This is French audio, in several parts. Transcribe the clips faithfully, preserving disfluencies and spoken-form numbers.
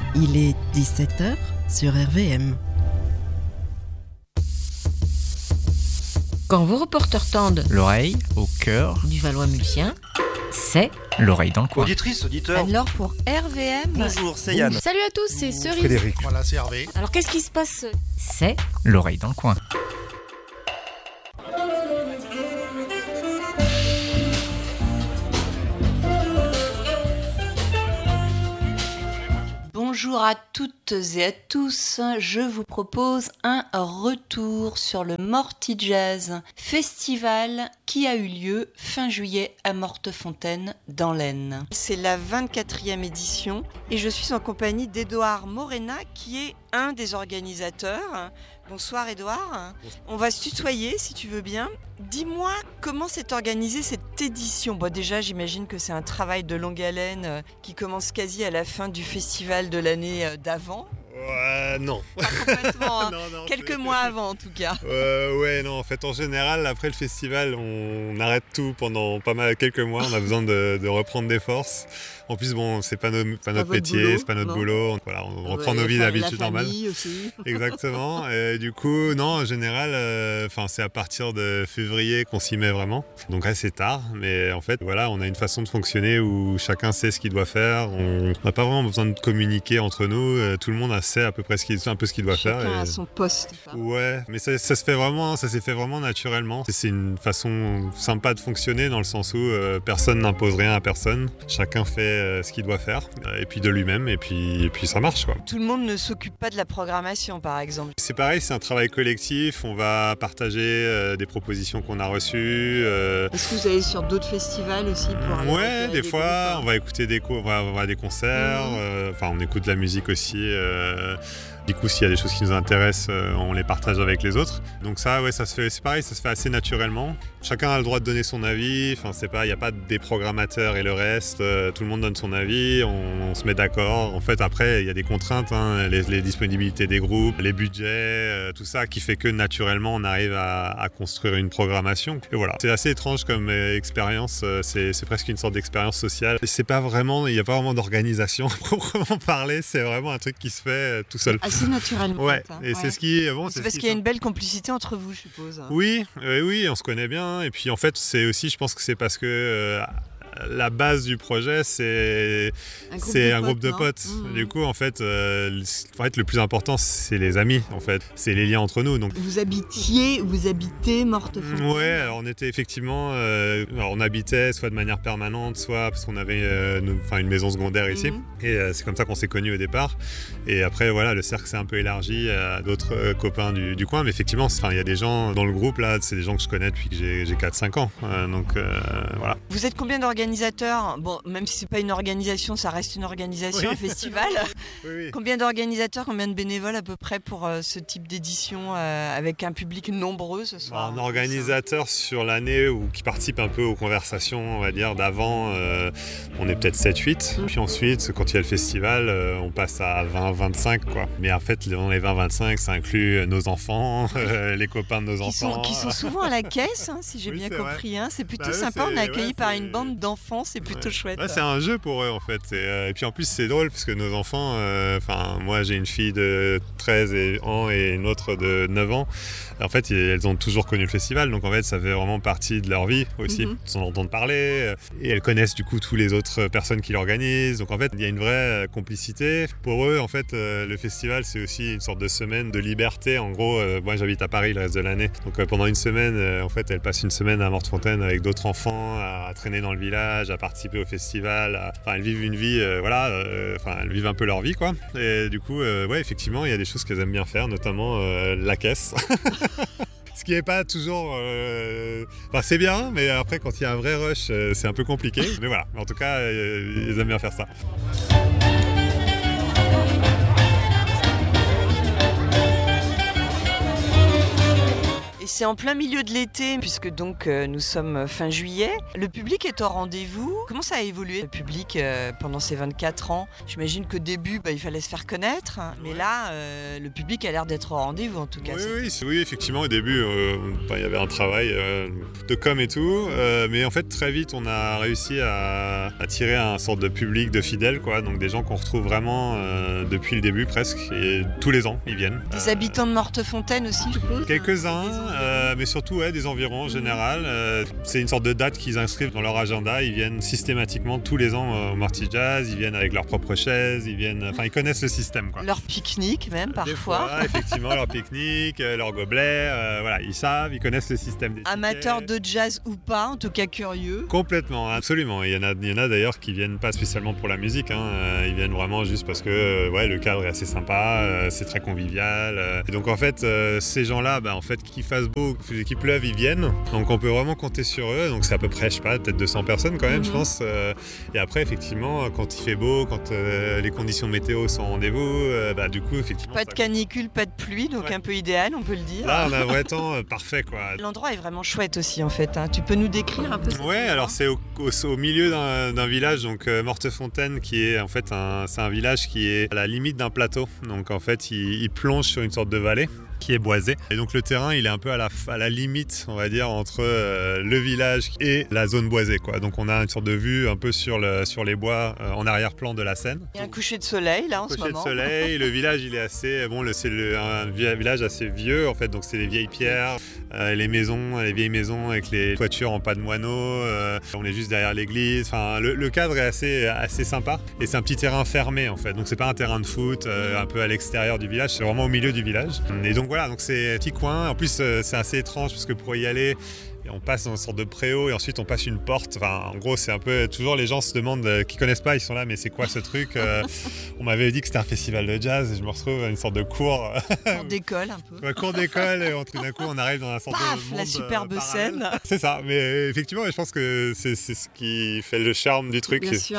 Il est dix-sept heures sur R V M. Quand vos reporters tendent l'oreille au cœur du Valois-Mulsien, c'est l'oreille dans le coin. Auditrice, auditeur. alors pour R V M. Bonjour, c'est Yann. Salut à tous, c'est Cerise. Frédéric. Voilà, c'est Hervé. Alors qu'est-ce qui se passe ? C'est L'oreille dans le coin. Bonjour à toutes et à tous, je vous propose un retour sur le Morty Jazz Festival qui a eu lieu fin juillet à Mortefontaine dans l'Aisne. C'est la vingt-quatrième édition et je suis en compagnie d'Édouard Morena qui est un des organisateurs. Bonsoir Édouard, on va se tutoyer si tu veux bien. Dis-moi comment s'est organisée cette édition. Bon, déjà j'imagine que c'est un travail de longue haleine euh, qui commence quasi à la fin du festival de l'année euh, d'avant. Ouais, non. Pas complètement, hein. non, non, Quelques c'est... mois avant en tout cas. Euh, ouais, non, en fait, en général, après le festival, on arrête tout pendant pas mal, quelques mois. On a besoin de, de reprendre des forces. En plus, bon, c'est pas, no, pas notre métier, boulot, c'est pas notre non. boulot. Voilà, on reprend Ouais, nos vies la d'habitude normale. famille aussi. Exactement. Et du coup, non, en général, enfin, euh, c'est à partir de février qu'on s'y met vraiment. Donc assez tard, mais en fait, voilà, on a une façon de fonctionner où chacun sait ce qu'il doit faire. On n'a pas vraiment besoin de communiquer entre nous. Euh, tout le monde sait à peu près ce qu'il, un peu ce qu'il doit Chacun faire. Chacun et... a son poste. Ouais, mais ça, ça se fait vraiment, ça s'est fait vraiment naturellement. C'est une façon sympa de fonctionner dans le sens où euh, personne n'impose rien à personne. Chacun fait euh, ce qu'il doit faire, et puis de lui-même, et puis, et puis ça marche, quoi. Tout le monde ne s'occupe pas de la programmation, par exemple. C'est pareil, c'est un travail collectif. On va partager euh, des propositions qu'on a reçues. Euh... Est-ce que vous allez sur d'autres festivals aussi pour Ouais, des, des fois, on va écouter des, co- on va avoir des concerts. Mmh. Euh, enfin, on écoute de la musique aussi. Euh... Du coup, s'il y a des choses qui nous intéressent, euh, on les partage avec les autres. Donc ça, ouais, ça se fait, c'est pareil, ça se fait assez naturellement. Chacun a le droit de donner son avis. Enfin, c'est pas, il n'y a pas des programmateurs et le reste. Euh, tout le monde donne son avis, on, on se met d'accord. En fait, après, il y a des contraintes, hein, les, les disponibilités des groupes, les budgets, euh, tout ça, qui fait que naturellement, on arrive à, à construire une programmation. Et voilà, c'est assez étrange comme euh, expérience. Euh, c'est, c'est presque une sorte d'expérience sociale. Et c'est pas vraiment, il n'y a pas vraiment d'organisation à proprement parler. C'est vraiment un truc qui se fait euh, tout seul. Assez naturellement. Ouais, hein. et ouais. c'est ce qui bon, c'est, c'est parce ce qu'il y a qui... une belle complicité entre vous, je suppose. Oui, euh, oui, on se connaît bien. Et puis en fait, c'est aussi, je pense que c'est parce que euh, la base du projet, c'est un groupe c'est de un potes, groupe de potes. Mmh. Du coup, en fait, euh, en fait, le plus important, c'est les amis. En fait, c'est les liens entre nous. Donc, vous habitiez, vous habitez Mortefontaine. Ouais, alors on était effectivement, euh, alors on habitait soit de manière permanente, soit parce qu'on avait euh, une, une maison secondaire ici. Mmh. Et euh, c'est comme ça qu'on s'est connus au départ. Et après, voilà, le cercle s'est un peu élargi à d'autres euh, copains du, du coin. Mais effectivement, il y a des gens dans le groupe là, c'est des gens que je connais depuis que j'ai, j'ai quatre cinq ans. Euh, donc euh, voilà. Vous êtes combien d'organisateurs ? Bon, même si c'est pas une organisation, ça reste une organisation, oui. Un festival. Oui, oui. Combien d'organisateurs, combien de bénévoles à peu près pour euh, ce type d'édition euh, avec un public nombreux ce soir ? Un organisateur sur l'année ou qui participe un peu aux conversations, on va dire, d'avant, euh, on est peut-être sept huit. Mmh. Puis ensuite, quand il y a le festival, euh, on passe à vingt vingt-cinq, quoi. Mais en fait, dans les vingt vingt-cinq, ça inclut nos enfants, euh, les copains de nos qui enfants. Sont, qui sont souvent à la caisse, hein, si j'ai oui, bien compris. Hein. C'est plutôt bah, sympa, c'est, on est accueillis ouais, par une bande d'enfants, c'est plutôt ouais. chouette. Ouais, c'est un jeu pour eux, en fait. Et, euh, et puis en plus, c'est drôle, parce que nos enfants, enfin, euh, moi, j'ai une fille de treize ans et une autre de neuf ans. En fait, elles ont toujours connu le festival, donc en fait, ça fait vraiment partie de leur vie aussi. Mm-hmm. Ils en entendent parler, et elles connaissent du coup toutes les autres personnes qui l'organisent. Donc en fait, il y a une vraie complicité. Pour eux, en fait, euh, le festival, c'est aussi une sorte de semaine de liberté. En gros, euh, moi, j'habite à Paris le reste de l'année. Donc euh, pendant une semaine, euh, en fait, elles passent une semaine à Mortefontaine avec d'autres enfants, à, à traîner dans le village, à participer au festival. À... Enfin, elles vivent une vie, euh, voilà, euh, enfin, elles vivent un peu leur vie, quoi. Et du coup, euh, ouais, effectivement, il y a des choses qu'elles aiment bien faire, notamment euh, la caisse. Ce qui n'est pas toujours... Euh... Enfin, c'est bien, mais après, quand il y a un vrai rush, euh, c'est un peu compliqué. Mais voilà, en tout cas, euh, ils aiment bien faire ça. C'est en plein milieu de l'été, puisque donc euh, nous sommes fin juillet. Le public est au rendez-vous. Comment ça a évolué, le public, euh, pendant ces vingt-quatre ans ? J'imagine qu'au début, bah, il fallait se faire connaître, hein, mais là, euh, le public a l'air d'être au rendez-vous, en tout cas. Oui, oui, oui, effectivement, au début, euh, bah, il y avait un travail euh, de com et tout, euh, mais en fait, très vite, on a réussi à attirer un sorte de public de fidèles, quoi, donc des gens qu'on retrouve vraiment euh, depuis le début, presque, et tous les ans, ils viennent. Des euh, habitants de Mortefontaine aussi, je suppose ? Quelques-uns, euh, mais surtout ouais, des environs en général. Euh, c'est une sorte de date qu'ils inscrivent dans leur agenda. Ils viennent systématiquement tous les ans euh, au Morty Jazz. Ils viennent avec leurs propres chaises. Ils viennent, enfin, ils connaissent le système, quoi. Leur pique-nique même parfois. Des fois, effectivement, leur pique-nique, euh, leur gobelet. Euh, voilà, ils savent, ils connaissent le système des Amateurs de jazz ou pas, en tout cas curieux. Complètement, absolument. Il y en a, il y en a d'ailleurs qui viennent pas spécialement pour la musique. Hein. Euh, ils viennent vraiment juste parce que euh, ouais, le cadre est assez sympa, euh, c'est très convivial. Euh. Et donc en fait, euh, ces gens-là, bah, en fait, qu'il fasse beau, qu'il pleuve, ils viennent. Donc on peut vraiment compter sur eux. Donc c'est à peu près, je sais pas, peut-être deux cents personnes quand même, mm-hmm. je pense. Euh, et après, effectivement, quand il fait beau, quand euh, les conditions météo sont au rendez-vous, euh, bah, du coup, effectivement... Pas de canicule, pas de pluie, donc ouais. Un peu idéal, on peut le dire. Là, on a un vrai temps euh, parfait, quoi. L'endroit est vraiment chouette aussi, en fait. Hein. Tu peux nous décrire un peu ça? Ouais, alors c'est au, au, au milieu d'un, d'un village, donc euh, Mortefontaine, qui est en fait un, c'est un village qui est à la limite d'un plateau. Donc en fait, il, il plonge sur une sorte de vallée qui est boisée. Et donc le terrain, il est un peu à la, à la limite, on va dire, entre euh, le village et la zone boisée, quoi. Donc on a une sorte de vue un peu sur, le, sur les bois euh, en arrière-plan de la Seine. Il y a un coucher de soleil là en ce moment. Coucher de soleil, le village il est assez, bon, le, c'est le, un village assez vieux en fait, donc c'est des vieilles pierres, euh, les maisons, les vieilles maisons avec les toitures en pas de moineaux. Euh, on est juste derrière l'église. Enfin, le, le cadre est assez, assez sympa et c'est un petit terrain fermé en fait. Donc c'est pas un terrain de foot euh, un peu à l'extérieur du village, c'est vraiment au milieu du village. Et donc voilà, donc c'est un petit coin. En plus, c'est assez étrange parce que pour y aller, on passe dans une sorte de préau et ensuite on passe une porte. Enfin, en gros, c'est un peu toujours les gens se demandent, euh, qui connaissent pas, ils sont là, mais c'est quoi ce truc euh, On m'avait dit que c'était un festival de jazz et je me retrouve à une sorte de cours. Cours d'école un peu. Ouais, cours d'école et tout d'un coup on arrive dans un sorte Paf, de monde, la superbe euh, scène. C'est ça, mais effectivement, je pense que c'est, c'est ce qui fait le charme du truc. Bien sûr.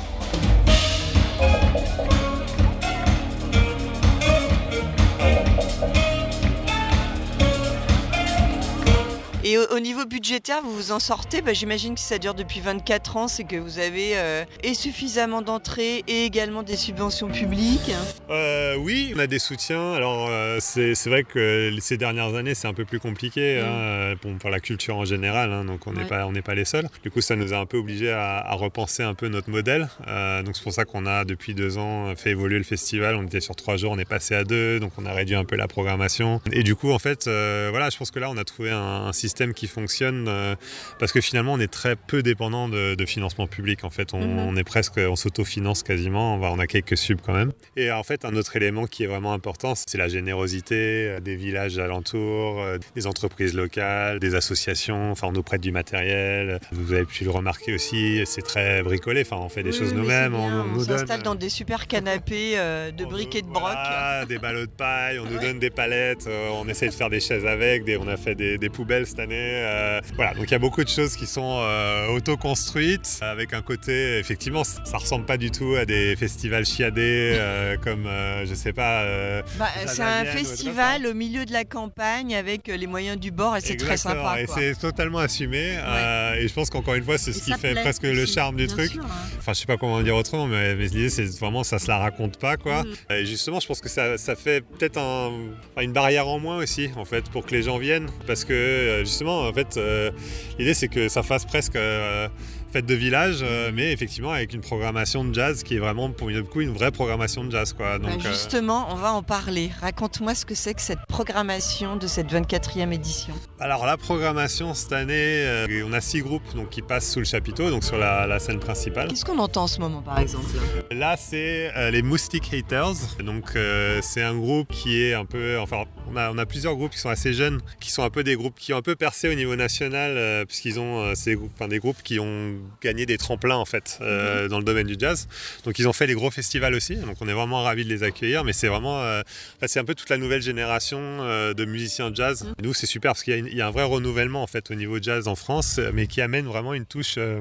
Et au, au niveau budgétaire, vous vous en sortez, bah, j'imagine que si ça dure depuis vingt-quatre ans, c'est que vous avez euh, et suffisamment d'entrées et également des subventions publiques. Euh, oui, on a des soutiens. Alors euh, c'est, c'est vrai que ces dernières années, c'est un peu plus compliqué mmh. hein, pour, pour la culture en général, hein, donc on n'est ouais. pas, on n'est pas les seuls. Du coup, ça nous a un peu obligés à, à repenser un peu notre modèle. Euh, donc c'est pour ça qu'on a depuis deux ans fait évoluer le festival. On était sur trois jours, on est passé à deux, donc on a réduit un peu la programmation. Et du coup, en fait, euh, voilà, je pense que là, on a trouvé un, un système qui fonctionne euh, parce que finalement on est très peu dépendant de, de financement public en fait, on, mmh. on est presque, on s'autofinance quasiment, on, va, on a quelques subs quand même. Et en fait un autre élément qui est vraiment important, c'est la générosité des villages alentours, des entreprises locales, des associations, enfin on nous prête du matériel, vous avez pu le remarquer aussi, c'est très bricolé, enfin on fait des oui, choses nous-mêmes, on, on, on nous s'installe donne, dans des super canapés euh, de briques et de broc, voilà, des ballots de paille, on nous donne des palettes, euh, on essaie de faire des chaises avec, des, on a fait des, des poubelles cette année. Euh, voilà, donc il y a beaucoup de choses qui sont euh, auto-construites avec un côté, effectivement, ça ressemble pas du tout à des festivals chiadés euh, comme, euh, je sais pas. Euh, bah, c'est un festival au milieu de la campagne avec les moyens du bord et c'est Exactement, très sympa. Et quoi. c'est totalement assumé. Ouais. Euh, et je pense qu'encore une fois, c'est et ce qui fait presque aussi, le charme du truc. Sûr, hein. Enfin, je sais pas comment dire autrement, mais, mais l'idée, c'est vraiment, ça se la raconte pas, quoi. Mm. Et justement, je pense que ça, ça fait peut-être un, une barrière en moins aussi, en fait, pour que les gens viennent, parce que justement, en fait, euh, l'idée c'est que ça fasse presque euh, fête de village, euh, mais effectivement avec une programmation de jazz qui est vraiment pour une, coup, une vraie programmation de jazz, quoi. Donc, bah justement, euh... on va en parler. Raconte-moi ce que c'est que cette programmation de cette vingt-quatrième édition. Alors la programmation cette année, euh, on a six groupes donc, qui passent sous le chapiteau, donc sur la, la scène principale. Qu'est-ce qu'on entend en ce moment par exemple? Là c'est euh, les Moustic Haters, donc euh, c'est un groupe qui est un peu, enfin on a, on a plusieurs groupes qui sont assez jeunes, qui sont un peu des groupes qui ont un peu percé au niveau national, euh, puisqu'ils ont euh, ces groupes, enfin, des groupes qui ont gagné des tremplins en fait euh, mmh. dans le domaine du jazz. Donc ils ont fait les gros festivals aussi, donc on est vraiment ravis de les accueillir, mais c'est vraiment, euh, enfin, c'est un peu toute la nouvelle génération euh, de musiciens jazz. Mmh. Nous c'est super parce qu'il y a, une, il y a un vrai renouvellement en fait au niveau jazz en France, mais qui amène vraiment une touche euh, très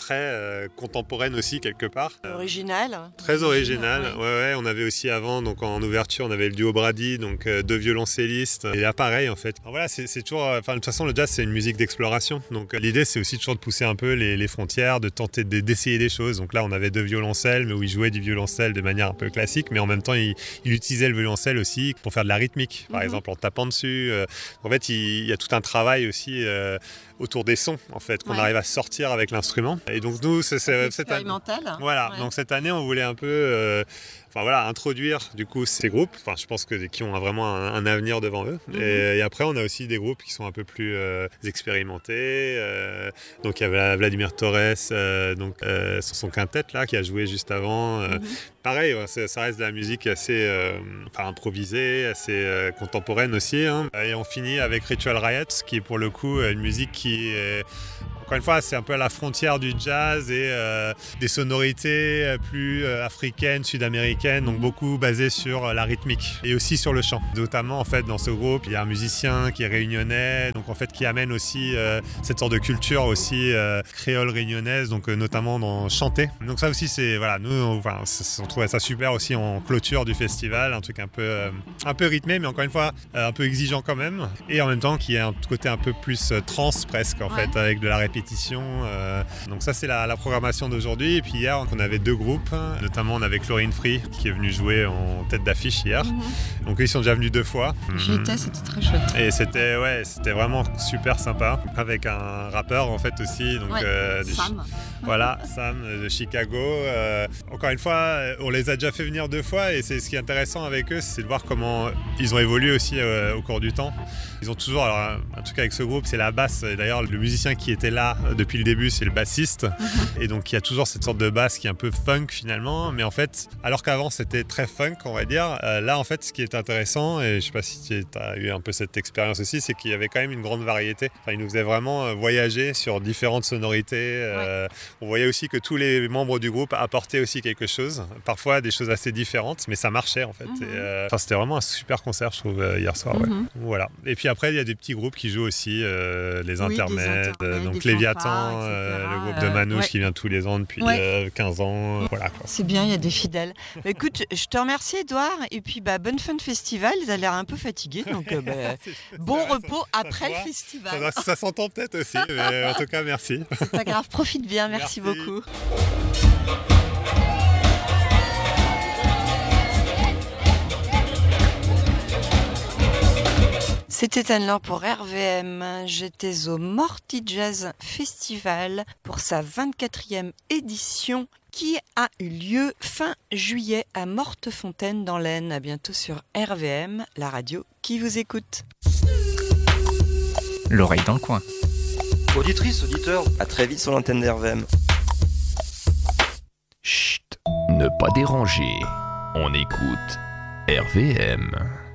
très euh, contemporaine aussi quelque part. Original. Très original. Ouais. Ouais, ouais. On avait aussi avant, donc en ouverture, on avait le duo Brady, donc euh, deux violoncellistes. Et là, pareil en fait. Alors, voilà, c'est, c'est toujours. Enfin, de toute façon, le jazz c'est une musique d'exploration. Donc euh, l'idée c'est aussi toujours de pousser un peu les, les frontières, de tenter de, d'essayer des choses. Donc là, on avait deux violoncelles, mais où ils jouaient du violoncelle de manière un peu classique, mais en même temps, ils, ils utilisaient le violoncelle aussi pour faire de la rythmique, par mm-hmm. exemple en tapant dessus. Euh, en fait, il, il y a tout un travail aussi. Euh, autour des sons en fait qu'on ouais. arrive à sortir avec l'instrument et donc nous c'est, c'est cette année voilà ouais. donc cette année on voulait un peu euh, enfin voilà introduire du coup ces groupes enfin je pense que qui ont vraiment un, un avenir devant eux mm-hmm. et, et après on a aussi des groupes qui sont un peu plus euh, expérimentés euh, donc il y avait Vladimir Torres euh, donc euh, sur son quintet là qui a joué juste avant euh, mm-hmm. pareil ouais, ça reste de la musique assez euh, enfin improvisée assez euh, contemporaine aussi hein. Et on finit avec Ritual Riot qui est pour le coup une musique qui qui est, encore une fois, c'est un peu à la frontière du jazz et euh, des sonorités plus euh, africaines, sud-américaines, donc beaucoup basées sur la rythmique et aussi sur le chant. Notamment, en fait, dans ce groupe, il y a un musicien qui est réunionnais, donc en fait, qui amène aussi euh, cette sorte de culture aussi euh, créole réunionnaise, donc euh, notamment dans chanter. Donc ça aussi, c'est voilà, nous, on, enfin, on trouvait ça super aussi en clôture du festival, un truc un peu, euh, un peu rythmé, mais encore une fois, euh, un peu exigeant quand même, et en même temps, qui a un côté un peu plus euh, trance presque en ouais. fait, avec de la répétition. Euh, donc ça c'est la, la programmation d'aujourd'hui. Et puis hier on avait deux groupes, notamment on avait Chlorine Free qui est venu jouer en tête d'affiche hier. Mm-hmm. Donc ils sont déjà venus deux fois. J'y étais, c'était très chouette. Et c'était ouais, c'était vraiment super sympa avec un rappeur en fait aussi. Donc ouais, euh, Sam. Chi- voilà, Sam de Chicago. Euh, encore une fois, on les a déjà fait venir deux fois et c'est ce qui est intéressant avec eux, c'est de voir comment ils ont évolué aussi euh, au cours du temps. Ils ont toujours, alors un truc avec ce groupe, c'est la basse. Et d'ailleurs, le musicien qui était là depuis le début, c'est le bassiste. Mm-hmm. Et donc, il y a toujours cette sorte de basse qui est un peu funk finalement. Mais en fait, alors qu'avant, c'était très funk, on va dire. Euh, là, en fait, ce qui est intéressant, et je sais pas si tu as eu un peu cette expérience aussi, c'est qu'il y avait quand même une grande variété. Enfin, ils nous faisaient vraiment voyager sur différentes sonorités. Euh, ouais. On voyait aussi que tous les membres du groupe apportaient aussi quelque chose. Parfois, des choses assez différentes, mais ça marchait en fait. Mm-hmm. Et, euh, enfin, c'était vraiment un super concert, je trouve, hier soir. Mm-hmm. Ouais. Voilà. Et puis après, il y a des petits groupes qui jouent aussi, euh, les oui, intermèdes, intermèdes donc Léviathan, euh, le groupe de Manouche ouais. qui vient tous les ans depuis ouais. euh, quinze ans. Euh, voilà, quoi. C'est bien, il y a des fidèles. Bah, écoute, je te remercie Edouard, et puis bah, bonne fin de festival, tu as l'air un peu fatigué, donc euh, bah, bon ça, repos ça, après ça le festival. Ça, ça s'entend peut-être aussi, mais en tout cas merci. C'est pas grave, profite bien, merci, merci. beaucoup. C'était Anne-Laure pour R V M. J'étais au Morty Jazz Festival pour sa vingt-quatrième édition qui a eu lieu fin juillet à Mortefontaine dans l'Aisne. À bientôt sur R V M, la radio qui vous écoute. L'oreille dans le coin. Auditrice, auditeur, à très vite sur l'antenne d'R V M. Chut, ne pas déranger. On écoute R V M.